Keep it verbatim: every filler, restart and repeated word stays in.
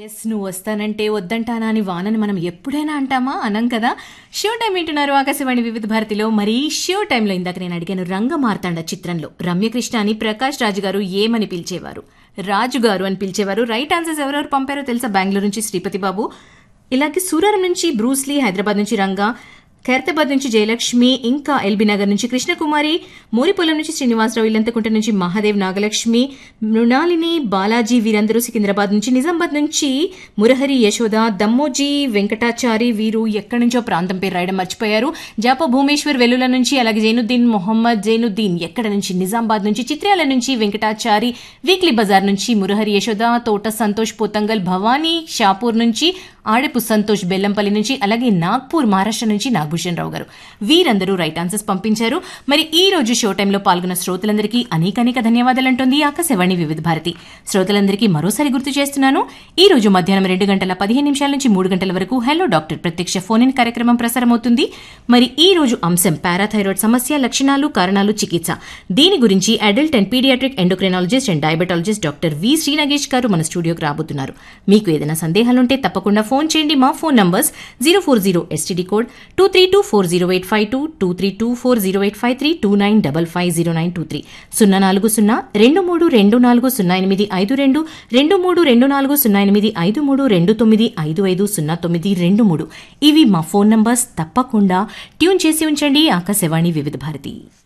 Yes నువ్వు వస్తానంటే వద్దంటానా అని వానని మనం ఎప్పుడైనా అంటామా అనం కదా. షో టైం వింటున్నారు ఆకాశవాణి వివిధ భారతిలో. మరి షో టైంలో ఇందాక నేను అడిగాను, రంగ మార్తాండ చిత్రంలో రమ్యకృష్ణ అని ప్రకాష్ రాజు గారు ఏమని పిలిచేవారు? రాజు గారు అని పిలిచేవారు. రైట్ ఆన్సర్స్ ఎవరెవరు పంపారో తెలుసా? బెంగళూరు నుంచి శ్రీపతి బాబు, ఇలాగే సూరారం నుంచి బ్రూస్లీ, హైదరాబాద్ నుంచి రంగా, ఖైరతాబాద్ నుంచి జయలక్ష్మి, ఇంకా ఎల్బీ నగర్ నుంచి కృష్ణకుమారి, మోరిపొలం నుంచి శ్రీనివాసరావు, ఇల్లంతకుంట నుంచి మహాదేవ్, నాగలక్ష్మి, మృణాలిని, బాలాజీ వీరందరూ సికింద్రాబాద్ నుంచి, నిజామాబాద్ నుంచి మురహరి, యశోద, దమ్మోజీ, వెంకటాచారి వీరు ఎక్కడి నుంచో ప్రాంతం పేరు రాయడం మర్చిపోయారు. జాప భూమేశ్వర్ వెల్లుల నుంచి, అలాగే జైనుద్దీన్ మొహమ్మద్ జైనుద్దీన్ ఎక్కడ నుంచి, నిజామాబాద్ నుంచి, చిత్రాల నుంచి వెంకటాచారి, వీక్లీ బజార్ నుంచి మురహరి, యశోద, తోట సంతోష్, పోతంగల్ భవానీ, షాపూర్ నుంచి ఆడపు సంతోష్, బెల్లంపల్లి నుంచి, అలాగే నాగ్పూర్ మహారాష్ట్ర నుంచి నాగభూషణ్ రావు గారు వీరందరూ రైట్ ఆన్సర్స్ పంపించారు. మరి ఈ రోజు షో టైంలో పాల్గొన్న శ్రోతలందరికీ అనేక అనేక ధన్యవాదాలు అంటోంది ఆకాశవాణి వివిధ భారతి. శ్రోతలందరికీ మరోసారి గుర్తు చేస్తున్నాను, ఈ రోజు మధ్యాహ్నం రెండు గంటల పదిహేను నిమిషాల నుంచి మూడు గంటల వరకు హలో డాక్టర్ ప్రత్యక్ష ఫోన్ ఇన్ కార్యక్రమం ప్రసారమవుతుంది. మరి ఈ రోజు అంశం పారాథైరాయిడ్ సమస్య, లక్షణాలు, కారణాలు, చికిత్స. దీని గురించి adult and paediatric endocrinologist and diabetologist doctor V Srinagesh గారు మన స్టూడియోకి రాబోతున్నారు. మీకు ఏదైనా సందేహాలుంటే తప్పకుండా ఫోన్ చేయండి. మా phone numbers zero four zero STD code two three two four zero eight five two, two three two four zero eight five three, two nine double five zero nine two three, సున్నా నాలుగు సున్నా రెండు మూడు రెండు నాలుగు సున్నా ఎనిమిది ఐదు రెండు, రెండు మూడు రెండు నాలుగు సున్నా ఎనిమిది ఐదు మూడు, రెండు తొమ్మిది ఐదు ఐదు సున్నా తొమ్మిది రెండు మూడు. ఇవి మా ఫోన్ నంబర్స్. తప్పకుండా ట్యూన్ చేసి ఉంచండి ఆకాశవాణి వివిధ భారతి.